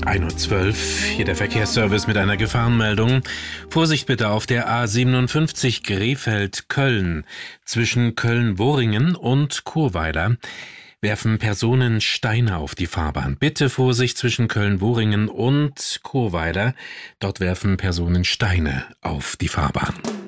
1:12 Uhr, hier der Verkehrsservice mit einer Gefahrenmeldung. Vorsicht bitte auf der A57 Krefeld-Köln. Zwischen Köln-Worringen und Churweiler werfen Personen Steine auf die Fahrbahn. Bitte Vorsicht zwischen Köln-Worringen und Churweiler. Dort werfen Personen Steine auf die Fahrbahn.